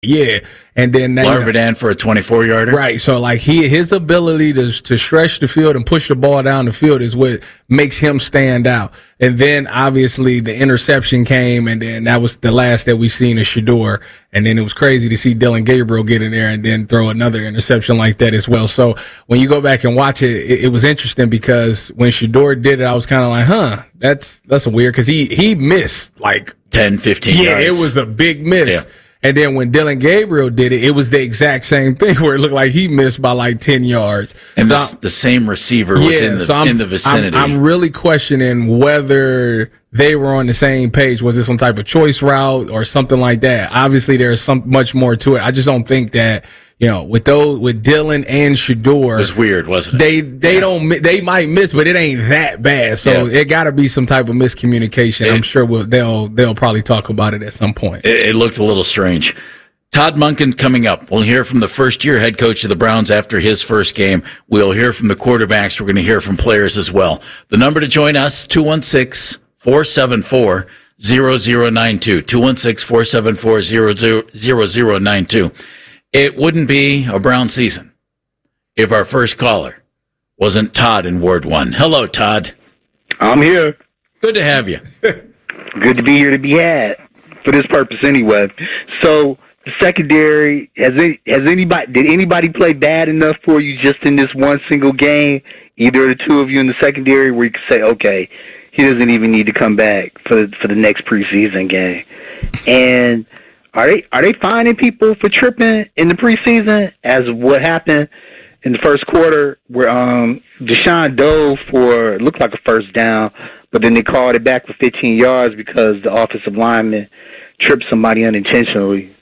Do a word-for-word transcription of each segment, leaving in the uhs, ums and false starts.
Yeah, and then that, Larvidan for a twenty-four yarder. Right. So like he his ability to to stretch the field and push the ball down the field is what makes him stand out. And then obviously the interception came, and then that was the last that we seen of Shedeur. And then it was crazy to see Dillon Gabriel get in there and then throw another interception like that as well. So when you go back and watch it, it, it was interesting because when Shedeur did it, I was kind of like, huh, that's that's weird because he he missed like ten, fifteen yeah, yards. it was a big miss. Yeah. And then when Dillon Gabriel did it, it was the exact same thing where it looked like he missed by like ten yards. And so the, the same receiver was yeah, in the so in the vicinity. I'm, I'm really questioning whether they were on the same page. Was it some type of choice route or something like that? Obviously, there's some much more to it. I just don't think that, you know, with those with Dillon and Shedeur, it was weird, wasn't it? They they yeah. don't they might miss, but it ain't that bad. So yeah. it got to be some type of miscommunication. It, I'm sure we'll, they'll they'll probably talk about it at some point. It, it looked a little strange. Todd Monken coming up. We'll hear from the first-year head coach of the Browns after his first game. We'll hear from the quarterbacks. We're going to hear from players as well. The number to join us, two one six, four seven four, zero zero nine two. two one six, four seven four, zero zero nine two. It wouldn't be a Brown season if our first caller wasn't Todd in Ward one. Hello, Todd. I'm here. Good to have you. Good to be here to be had for this purpose anyway. So the secondary, has it, has anybody did anybody play bad enough for you just in this one single game? Either of the two of you in the secondary, where you could say, okay, he doesn't even need to come back for for the next preseason game. And are they are they finding people for tripping in the preseason, as what happened in the first quarter, where um Deshaun dove for it looked like a first down, but then they called it back for fifteen yards because the offensive lineman tripped somebody unintentionally.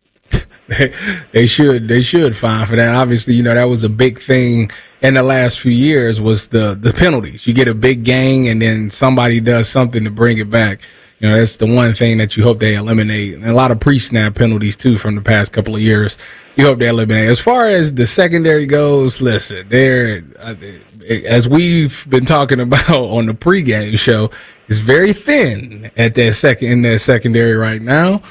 They should they should fine for that. Obviously, you know, that was a big thing in the last few years was the the penalties. You get a big gang and then somebody does something to bring it back. You know, that's the one thing that you hope they eliminate. And a lot of pre-snap penalties too from the past couple of years. You hope they eliminate. As far as the secondary goes, listen, they're uh, as we've been talking about on the pregame show, it's very thin at that second in that secondary right now.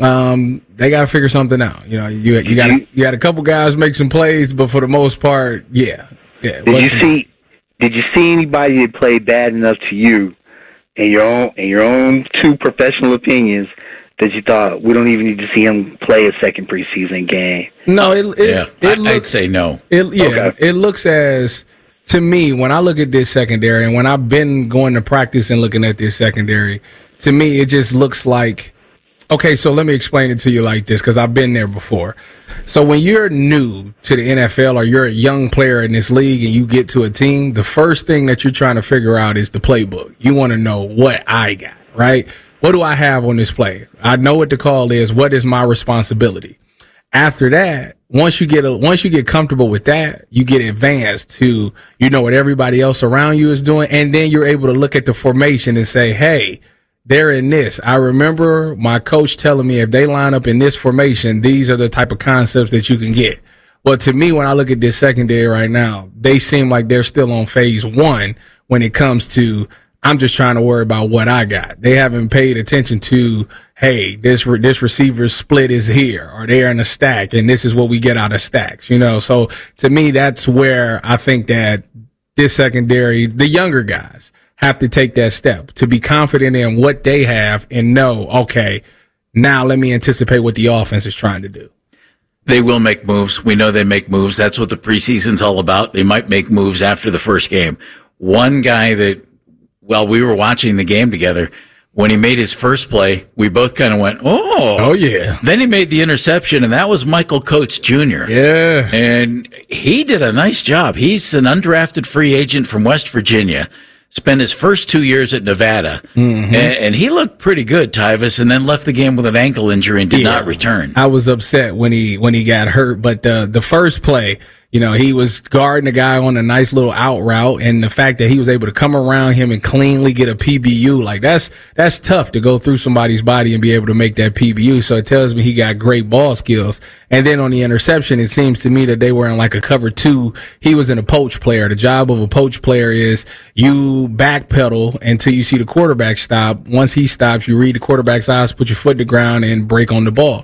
Um, they got to figure something out. You know, you you got you got a couple guys make some plays, but for the most part, yeah, yeah. Did you see? Did you see anybody that played bad enough to you, in your own in your own two professional opinions, that you thought we don't even need to see him play a second preseason game? No, it, it, yeah, it I, looks, I'd say no. It, yeah, okay. It looks as to me when I look at this secondary, and when I've been going to practice and looking at this secondary, to me it just looks like. Okay, so let me explain it to you like this because I've been there before. So when you're new to the N F L or you're a young player in this league and you get to a team, the first thing that you're trying to figure out is the playbook. You want to know what I got, right? What do I have on this play? I know what the call is. What is my responsibility? After that, once you get a, once you get comfortable with that, you get advanced to, you know what everybody else around you is doing, and then you're able to look at the formation and say, hey, they're in this. I remember my coach telling me if they line up in this formation, these are the type of concepts that you can get. Well, to me, when I look at this secondary right now, they seem like they're still on phase one when it comes to, I'm just trying to worry about what I got. They haven't paid attention to, hey, this re- this receiver's split is here, or they're in a stack, and this is what we get out of stacks, you know? So to me, that's where I think that this secondary, the younger guys, have to take that step to be confident in what they have and know, okay, now let me anticipate what the offense is trying to do. They will make moves. We know they make moves. That's what the preseason's all about. They might make moves after the first game. One guy that, well, we were watching the game together. When he made his first play, we both kind of went, oh. Oh, yeah. Then he made the interception, and that was Michael Coates Junior Yeah. And he did a nice job. He's an undrafted free agent from West Virginia. Spent his first two years at Nevada, mm-hmm. and, and he looked pretty good, Tyvis, and then left the game with an ankle injury and did yeah. not return. I was upset when he when he got hurt, but the the first play, you know, he was guarding the guy on a nice little out route, and the fact that he was able to come around him and cleanly get a P B U, like that's that's tough to go through somebody's body and be able to make that P B U. So it tells me he got great ball skills. And then on the interception, it seems to me that they were in like a cover two. He was in a poach player. The job of a poach player is you backpedal until you see the quarterback stop. Once he stops, you read the quarterback's eyes, put your foot to the ground, and break on the ball.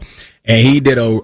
and he did a,